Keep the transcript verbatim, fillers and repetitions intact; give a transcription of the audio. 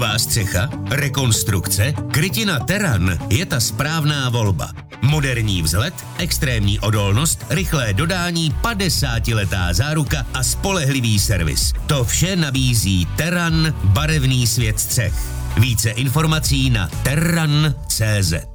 Nová střecha? Rekonstrukce? Krytina Terran je ta správná volba. Moderní vzhled, extrémní odolnost, rychlé dodání, padesátiletá záruka a spolehlivý servis. To vše nabízí Terran, barevný svět střech. Více informací na terran tečka cé zet.